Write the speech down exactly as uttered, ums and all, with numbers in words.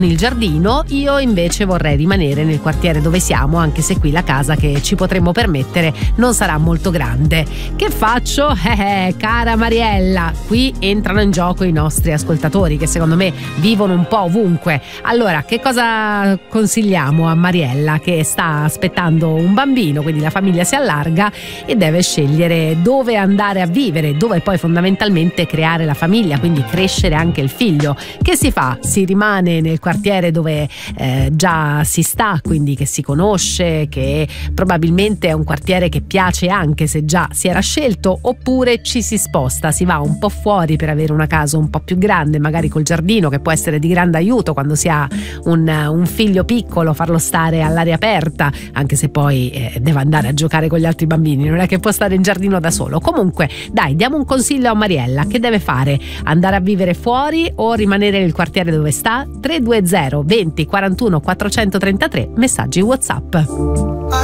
il giardino, io invece vorrei rimanere nel quartiere dove siamo, anche se qui la casa che ci potremmo permettere non sarà molto grande. Che faccio? Eh, eh, cara Mariella, qui entrano in gioco i nostri ascoltatori che secondo me vivono un po' ovunque. Allora, che cosa consigliamo a Mariella che sta aspettando un bambino, quindi la famiglia si allarga e deve scegliere dove andare a vivere, dove poi fondamentalmente creare la famiglia, quindi crescere anche il figlio? Che si fa? Si rimane nel quartiere dove eh, già si sta, quindi che si conosce, che probabilmente è un quartiere che piace anche se già si era scelto, oppure ci si sposta, si va un po' fuori per avere una casa un po' più grande, magari col giardino, che può essere di grande aiuto quando si ha un, un figlio piccolo, farlo stare all'aria aperta, anche se poi eh, deve andare a giocare con gli altri bambini, non è che può stare in giardino da solo. Comunque dai, diamo un consiglio a Mariella: che deve fare? Andare a vivere fuori o rimanere nel quartiere dove sta? Tre due zero venti quarantuno quattrocentotrentatré, messaggi WhatsApp.